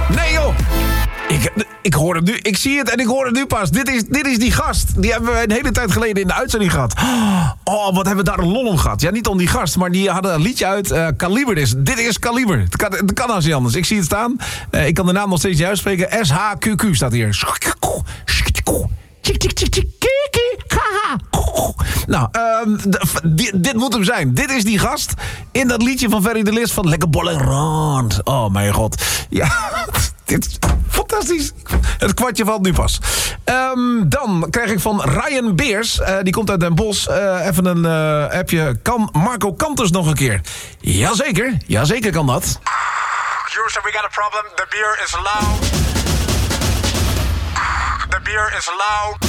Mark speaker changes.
Speaker 1: Nee joh! Ik hoor het nu. Ik zie het en ik hoor het nu pas. Dit is die gast. Die hebben we een hele tijd geleden in de uitzending gehad. Oh, wat hebben we daar een lol om gehad. Ja, niet om die gast, maar die hadden een liedje uit. Kaliber is. Dit is Kaliber. Het kan als niet anders. Ik zie het staan. Ik kan de naam nog steeds niet uitspreken. SHQQ staat hier. Nou, dit moet hem zijn. Dit is die gast in dat liedje van Ferry de Lis van Lekker Bolle Rond. Oh mijn god. Ja, dit is fantastisch. Het kwartje valt nu pas. Dan krijg ik van Ryan Beers. Die komt uit Den Bosch. Even een appje. Kan Marco Kanters nog een keer? Jazeker kan dat.
Speaker 2: Houston, we got a problem. The beer is loud. The beer is loud.